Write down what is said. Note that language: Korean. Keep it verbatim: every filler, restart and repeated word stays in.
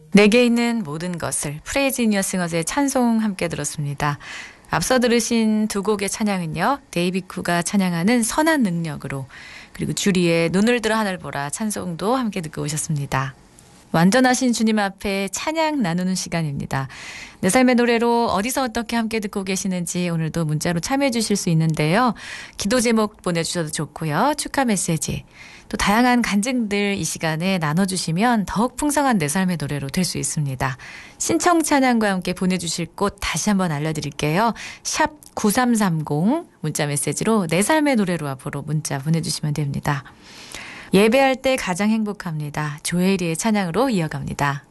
내게 있는 모든 것을 프레이즈 인 여 싱어즈의 찬송 함께 들었습니다. 앞서 들으신 두 곡의 찬양은요. 데이빗 쿠가 찬양하는 선한 능력으로, 그리고 주리의 눈을 들어 하늘 보라 찬송도 함께 듣고 오셨습니다. 완전하신 주님 앞에 찬양 나누는 시간입니다. 내 삶의 노래로 어디서 어떻게 함께 듣고 계시는지 오늘도 문자로 참여해 주실 수 있는데요. 기도 제목 보내주셔도 좋고요. 축하 메시지, 또 다양한 간증들 이 시간에 나눠주시면 더욱 풍성한 내 삶의 노래로 될 수 있습니다. 신청 찬양과 함께 보내주실 곳 다시 한번 알려드릴게요. 샵 구삼삼공 문자 메시지로 내 삶의 노래로 앞으로 문자 보내주시면 됩니다. 예배할 때 가장 행복합니다. 조혜리의 찬양으로 이어갑니다.